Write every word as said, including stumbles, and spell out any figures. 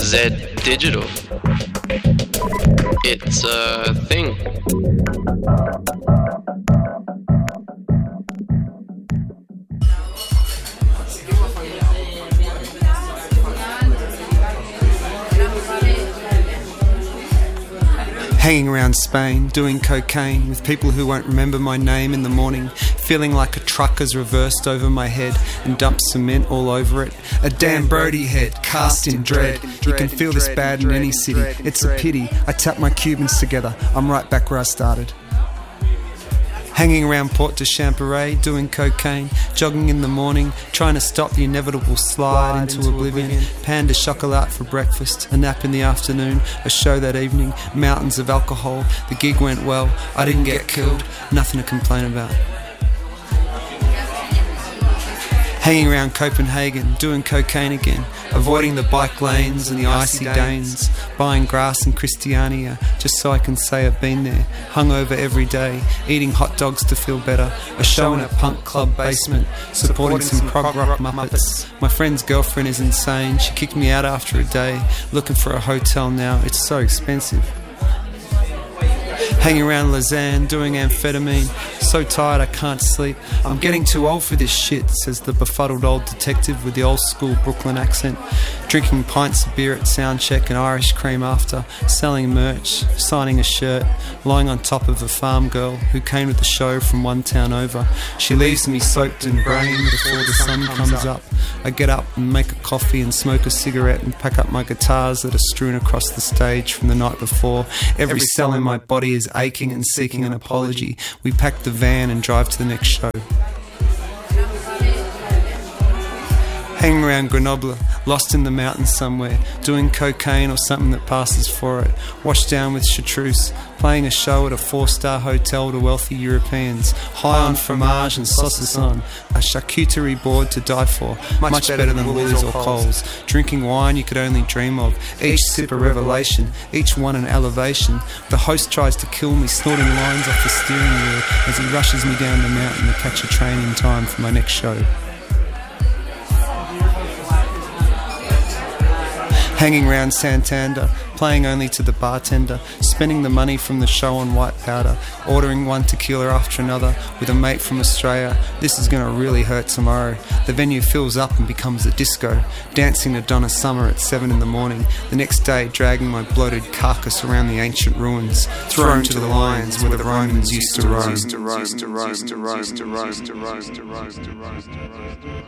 Z Digital. It's a thing. Hanging around Spain, doing cocaine with people who won't remember my name in the morning, feeling like a truck has reversed over my head and dumped cement all over it. A damn Brody head, cast in dread. You can feel this bad in any city. It's a pity. I tap my Cubans together. I'm right back where I started. Hanging around Port de Champéry, doing cocaine, jogging in the morning, trying to stop the inevitable slide into, into oblivion. oblivion. Pan de chocolat for breakfast, a nap in the afternoon, a show that evening, mountains of alcohol. The gig went well, I didn't get killed, nothing to complain about. Hanging around Copenhagen, doing cocaine again, avoiding the bike lanes and the icy Danes, buying grass in Christiania just so I can say I've been there, hungover every day, eating hot dogs to feel better, a show in a punk club basement, supporting some prog rock muppets. My friend's girlfriend is insane, she kicked me out after a day, looking for a hotel now, it's so expensive. Hanging around Lausanne, doing amphetamine, so tired I can't sleep. I'm getting too old for this shit, says the befuddled old detective with the old school Brooklyn accent. Drinking pints of beer at soundcheck and Irish cream after, selling merch, signing a shirt, lying on top of a farm girl who came to the show from one town over. She leaves me soaked in brain before the sun comes up. I get up and make a coffee and smoke a cigarette and pack up my guitars that are strewn across the stage from the night before. Every cell in my body is aching and seeking an apology. We pack the van and drive to the next show. Hanging around Grenoble, lost in the mountains somewhere, doing cocaine or something that passes for it. Washed down with chartreuse, playing a show at a four-star hotel to wealthy Europeans. High on fromage and saucisson, a charcuterie board to die for. Much, Much better, better than Woolies or Coles. Drinking wine you could only dream of. Each sip a revelation, each one an elevation. The host tries to kill me, snorting lines off the steering wheel as he rushes me down the mountain to catch a train in time for my next show. Hanging round Santander, playing only to the bartender, spending the money from the show on white powder, ordering one tequila after another with a mate from Australia. This is gonna really hurt tomorrow. The venue fills up and becomes a disco, dancing to Donna Summer at seven in the morning. The next day, dragging my bloated carcass around the ancient ruins, thrown to the lions where the Romans used to roam.